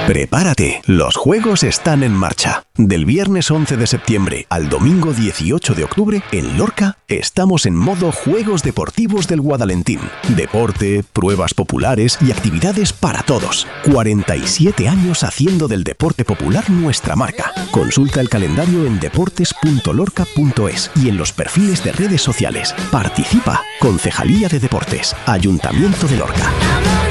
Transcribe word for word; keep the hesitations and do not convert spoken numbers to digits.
Prepárate, los juegos están en marcha. Del viernes once de septiembre al domingo dieciocho de octubre, en Lorca, estamos en modo Juegos Deportivos del Guadalentín. Deporte, pruebas populares y actividades para todos. cuarenta y siete años haciendo del deporte popular nuestra marca. Consulta el calendario en deportes punto lorca punto es y en los perfiles de redes sociales. Participa. Concejalía de Deportes. Ayuntamiento de Lorca.